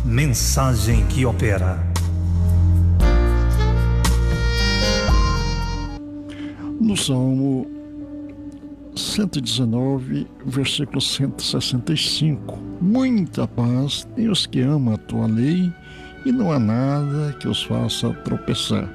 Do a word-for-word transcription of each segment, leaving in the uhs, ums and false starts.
Mensagem que opera. No Salmo cento e dezenove, versículo cento e sessenta e cinco. Muita paz tem os que amam a tua lei, e não há nada que os faça tropeçar.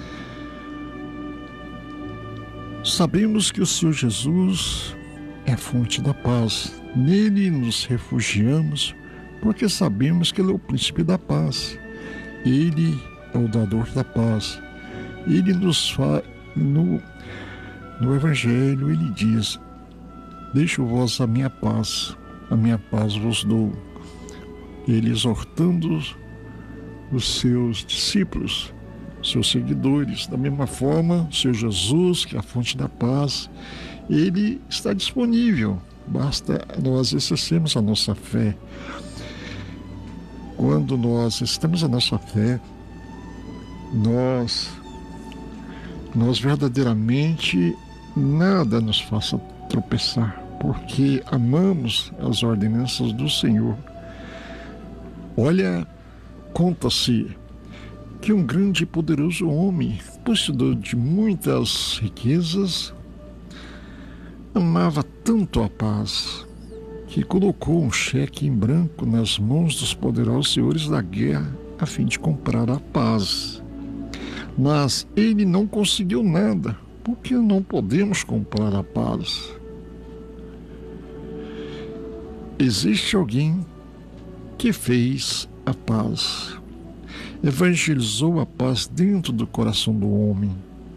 Sabemos que o Senhor Jesus é a fonte da paz. Nele nos refugiamos, porque sabemos que Ele é o príncipe da paz. Ele é o dador da paz. Ele nos faz, no, no Evangelho, Ele diz: deixo-vos a minha paz, a minha paz vos dou. Ele exortando os seus discípulos, seus seguidores. Da mesma forma, o Senhor Jesus, que é a fonte da paz, Ele está disponível. Basta nós exercermos a nossa fé. Quando nós estamos a nossa fé, nós, nós verdadeiramente nada nos faça tropeçar, porque amamos as ordenanças do Senhor. Olha, conta-se que um grande e poderoso homem, possuidor de muitas riquezas, amava tanto a paz que colocou um cheque em branco nas mãos dos poderosos senhores da guerra a fim de comprar a paz. Mas ele não conseguiu nada, porque não podemos comprar a paz. Existe alguém que fez a paz, evangelizou a paz dentro do coração do homem.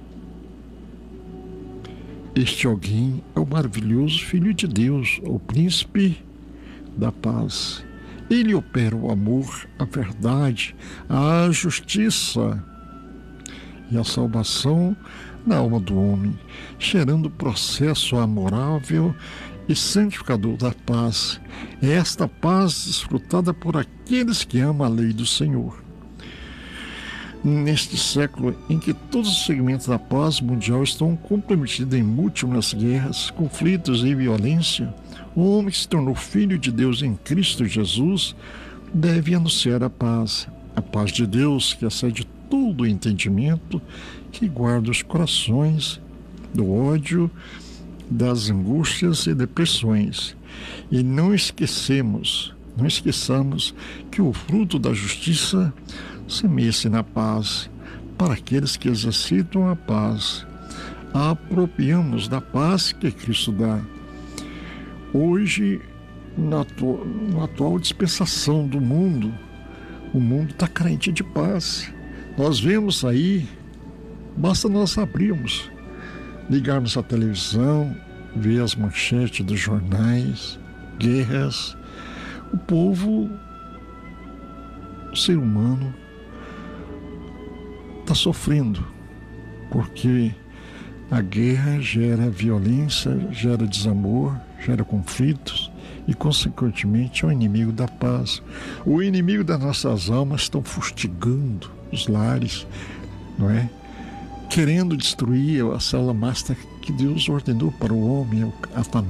Este alguém é o maravilhoso Filho de Deus, o príncipe da paz. Ele opera o amor, a verdade, a justiça e a salvação na alma do homem, gerando o processo amorável e santificador da paz. É esta paz desfrutada por aqueles que amam a lei do Senhor. Neste século em que todos os segmentos da paz mundial estão comprometidos em múltiplas guerras, conflitos e violência, o homem que se tornou filho de Deus em Cristo Jesus deve anunciar a paz, a paz de Deus que excede todo o entendimento, que guarda os corações do ódio, das angústias e depressões. E não esquecemos, não esqueçamos que o fruto da justiça semeia-se na paz, para aqueles que exercitam a paz. Apropriamos da paz que Cristo dá. Hoje, na atual, na atual dispensação do mundo, o mundo está carente de paz. Nós vemos aí, basta nós abrirmos, ligarmos a televisão, ver as manchetes dos jornais, guerras. O povo, o ser humano, está sofrendo, porque a guerra gera violência, gera desamor, gera conflitos e, consequentemente, é o inimigo da paz. O inimigo das nossas almas estão fustigando os lares, não é? Querendo destruir a célula máster que Deus ordenou para o homem, a família.